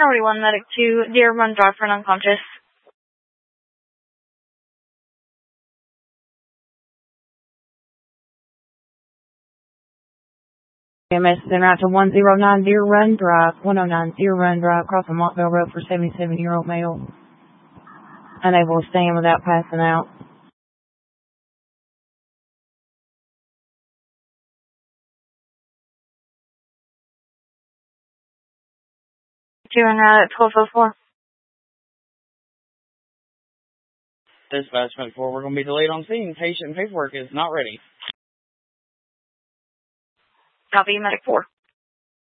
Priority 1, Medic 2, Deer Run Drive for an unconscious. EMS sent out to 109 Deer Run Drive, 109 Deer Run Drive, crossing Montville Road for 77-year-old male. Unable to stand without passing out. 2 en route at 1204. Dispatch 24, we're going to be delayed on scene. Patient paperwork is not ready. Copy, Medic 4.